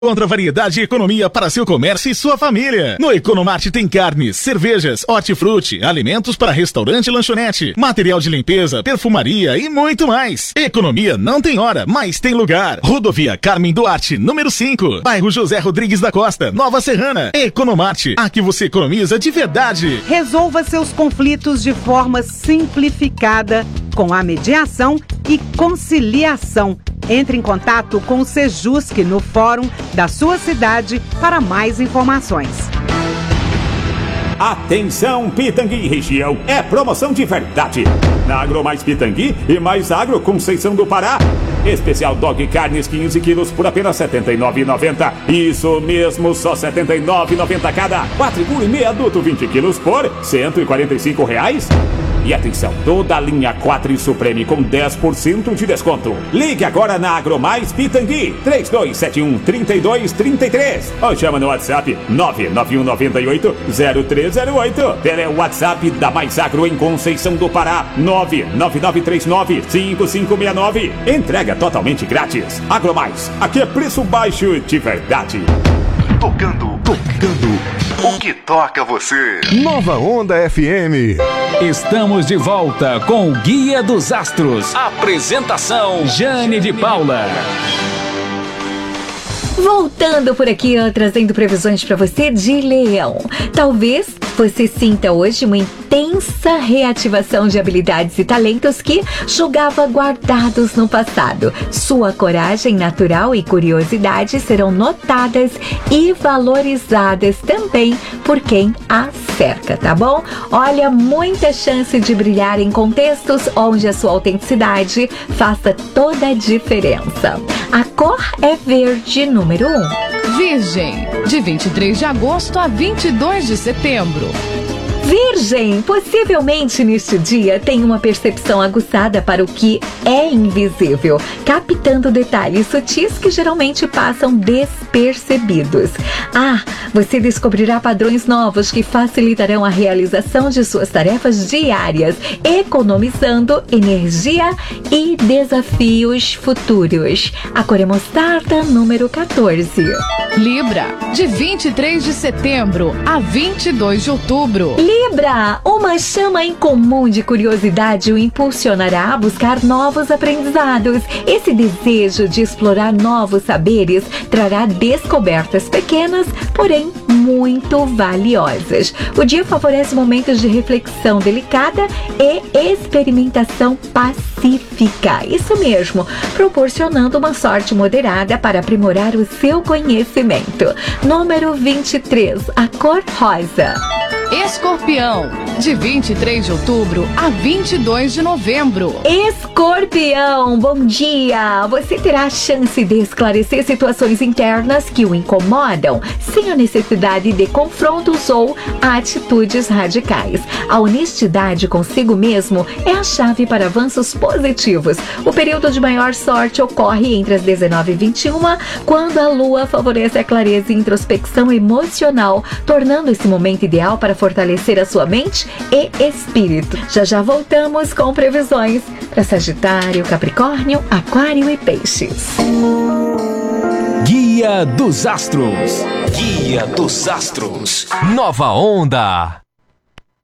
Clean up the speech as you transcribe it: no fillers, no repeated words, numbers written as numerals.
Contra variedade e economia para seu comércio e sua família. No Economart tem carnes, cervejas, hortifruti, alimentos para restaurante e lanchonete, material de limpeza, perfumaria e muito mais. Economia não tem hora, mas tem lugar. Rodovia Carmen Duarte, número 5, bairro José Rodrigues da Costa, Nova Serrana. Economart, aqui você economiza de verdade. Resolva seus conflitos de forma simplificada com a mediação e conciliação. Entre em contato com o Sejusc no fórum da sua cidade para mais informações. Atenção, Pitangui e região, é promoção de verdade. Na Agro Mais Pitangui e Mais Agro Conceição do Pará. Especial Dog Carnes 15 quilos por apenas R$ 79,90. Isso mesmo, só R$ 79,90 cada. Quadriguro e meio adulto 20 quilos por R$ 145. E atenção, toda a linha Quatro Supreme com 10% de desconto. Ligue agora na Agromais Pitangui, 3271-3233. Ou chama no WhatsApp 99198-0308. Pelo WhatsApp da Mais Agro em Conceição do Pará, 99939-5569. Entrega totalmente grátis. Agromais, aqui é preço baixo de verdade. Tocando o que toca você. Nova Onda FM. Estamos de volta com o Guia dos Astros. Apresentação: Jane de Paula. Voltando por aqui, trazendo previsões para você de Leão. Talvez você sinta hoje uma intensa reativação de habilidades e talentos que julgava guardados no passado. Sua coragem natural e curiosidade serão notadas e valorizadas também por quem a cerca, tá bom? Olha, muita chance de brilhar em contextos onde a sua autenticidade faça toda a diferença. A cor é verde, número 1. Virgem, de 23 de agosto a 22 de setembro. Virgem, possivelmente neste dia tem uma percepção aguçada para o que é invisível, captando detalhes sutis que geralmente passam despercebidos. Você descobrirá padrões novos que facilitarão a realização de suas tarefas diárias, economizando energia e desafios futuros. A cor é mostarda, número 14. Libra, de 23 de setembro a 22 de outubro. Libra, uma chama incomum de curiosidade o impulsionará a buscar novos aprendizados. Esse desejo de explorar novos saberes trará descobertas pequenas, porém muito valiosas. O dia favorece momentos de reflexão delicada e experimentação pacífica. Isso mesmo, proporcionando uma sorte moderada para aprimorar o seu conhecimento. Número 23, a cor rosa. Escorpião, de 23 de outubro a 22 de novembro. Escorpião, bom dia! Você terá a chance de esclarecer situações internas que o incomodam, sem a necessidade de confrontos ou atitudes radicais. A honestidade consigo mesmo é a chave para avanços positivos. O período de maior sorte ocorre entre as 19h21, quando a lua favorece a clareza e introspecção emocional, tornando esse momento ideal para fortalecer a sua mente e espírito. Já voltamos com previsões para Sagitário, Capricórnio, Aquário e Peixes. Guia dos Astros. Guia dos Astros. Nova Onda.